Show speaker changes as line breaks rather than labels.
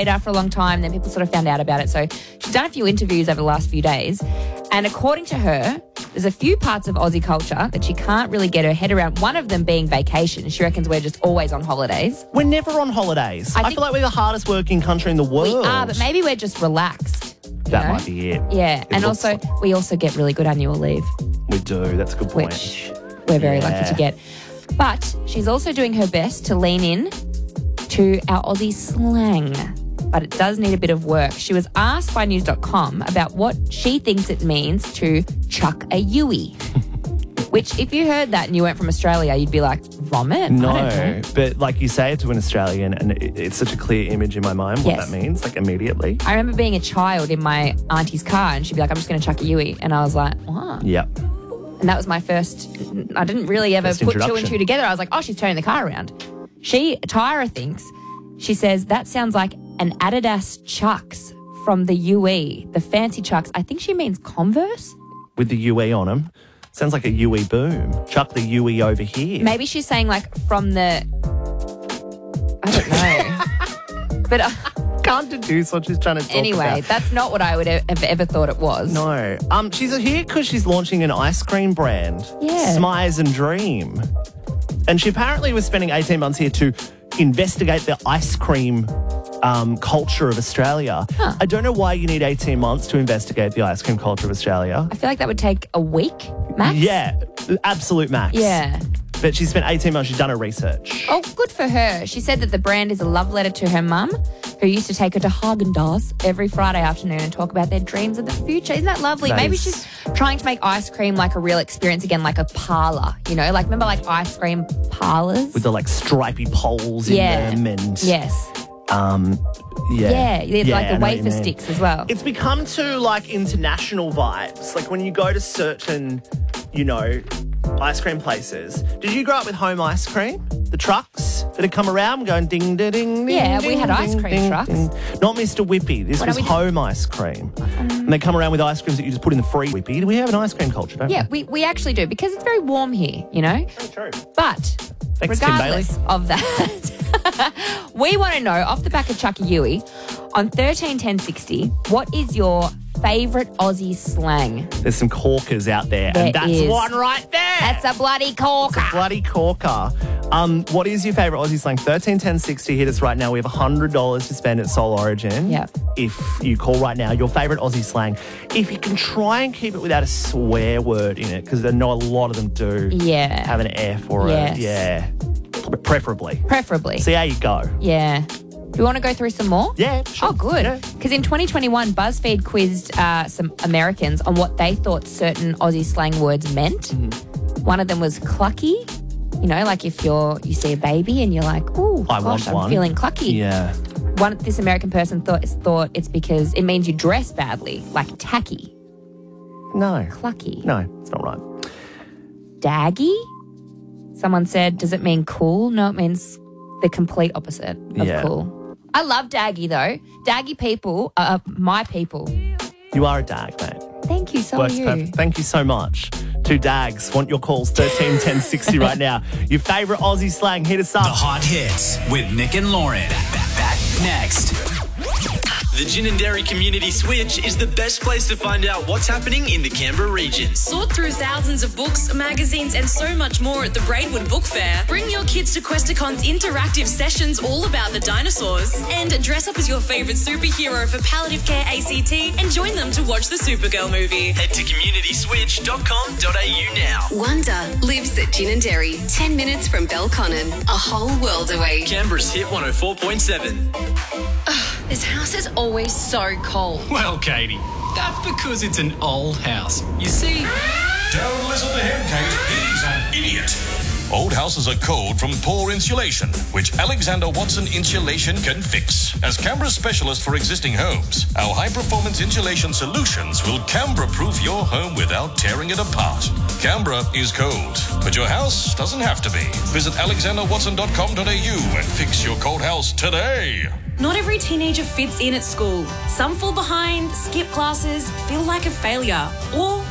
radar for a long time. Then people sort of found out about it. So she's done a few interviews over the last few days. And according to her, there's a few parts of Aussie culture that she can't really get her head around. One of them being vacation. She reckons we're just always on holidays.
We're never on holidays. I feel like we're the hardest working country in the world.
We are, but maybe we're just relaxed.
That might be it.
Yeah, and also we also get really good annual leave.
We do. That's a good point.
Which we're very lucky to get. But she's also doing her best to lean in to our Aussie slang. But it does need a bit of work. She was asked by news.com about what she thinks it means to chuck a Yui. Which, if you heard that and you weren't from Australia, you'd be like, vomit?
No,
I don't know.
but like you say it to an Australian and it's such a clear image in my mind what that means, like immediately.
I remember being a child in my auntie's car and she'd be like, I'm just going to chuck a Yui. And I was like, what?
Yep.
And that was my first, I didn't really ever put two and two together. I was like, oh, she's turning the car around. Tyra thinks, she says, that sounds like an Adidas Chucks from the UE, the fancy Chucks. I think she means Converse.
With the UE on them. Sounds like a UE boom. Chuck the UE over here.
Maybe she's saying like from the, I don't know. But
can't deduce what she's trying to talk
anyway,
about.
that's not what I would have ever thought it was.
No. She's here because she's launching an ice cream brand.
Yeah.
Smize and Dream. And she apparently was spending 18 months here to investigate the ice cream culture of Australia.
Huh.
I don't know why you need 18 months to investigate the ice cream culture of Australia.
I feel like that would take a week max.
Yeah, absolute max.
Yeah.
But she spent 18 months, she's done her research.
Oh, good for her. She said that the brand is a love letter to her mum, who used to take her to Haagen-Dazs every Friday afternoon and talk about their dreams of the future. Isn't that lovely? Maybe she's trying to make ice cream like a real experience again, like a parlour, you know? Like, remember like ice cream parlours?
With the like stripy poles in them and...
Yes.
Yeah,
like the wafer sticks as well.
It's become to like international vibes. Like when you go to certain, ice cream places. Did you grow up with home ice cream? The trucks that had come around going ding, ding, ding,
Yeah, we
ding,
had ice
ding,
cream
ding,
trucks.
ding. Not Mr. Whippy. This was home ice cream. And they come around with ice creams that you just put in the free Whippy. We have an ice cream culture, don't we?
Yeah, we actually do because it's very warm here,
Very true.
But
thanks, Tim Bailey.
regardless of that, we want to know, off the back of Chuck Yui, on 131060, what is your favourite Aussie slang?
There's some corkers out there.
There
and that's
is.
one right there.
That's a bloody corker.
It's a bloody corker. What is your favourite Aussie slang? 131060, hit us right now. We have $100 to spend at Soul Origin.
Yep.
If you call right now, your favourite Aussie slang. If you can try and keep it without a swear word in it, because I know a lot of them do have an F or preferably.
Preferably.
See how you go.
Yeah. Do you want to go through some more?
Yeah, sure.
Oh, good. Because in 2021, BuzzFeed quizzed some Americans on what they thought certain Aussie slang words meant.
Mm-hmm.
One of them was clucky. You know, like if you see a baby and you're like, oh, gosh, I'm feeling clucky.
Yeah.
This American person thought it's because it means you dress badly, like tacky.
No.
Clucky.
No, it's not right.
Daggy? Someone said, does it mean cool? No, it means the complete opposite of cool. I love daggy, though. Daggy people are my people.
You are a dag, mate.
Thank you, so
Works
are you.
perfect. Thank you so much. Two Dags. Want your calls, 131060 right now. Your favourite Aussie slang, hit us up.
The Hot Hits with Nick and Lauren. Back next.
The Gin and Dairy Community Switch is the best place to find out what's happening in the Canberra region.
Sort through thousands of books, magazines and so much more at the Braidwood Book Fair. Bring your kids to Questacon's interactive sessions all about the dinosaurs. And dress up as your favourite superhero for Palliative Care ACT and join them to watch the Supergirl movie.
Head to communityswitch.com.au now.
Wonder lives at Gin and Dairy, 10 minutes from Belconnen, a whole world away.
Canberra's Hit 104.7.
This house is always so cold.
Well, Katie, that's because it's an old house. You see...
Don't listen to him, Kate. He's an idiot. Old houses are cold from poor insulation, which Alexander Watson Insulation can fix. As Canberra's specialist for existing homes, our high-performance insulation solutions will Canberra-proof your home without tearing it apart. Canberra is cold, but your house doesn't have to be. Visit alexanderwatson.com.au and fix your cold house today.
Not every teenager fits in at school. Some fall behind, skip classes, feel like a failure, or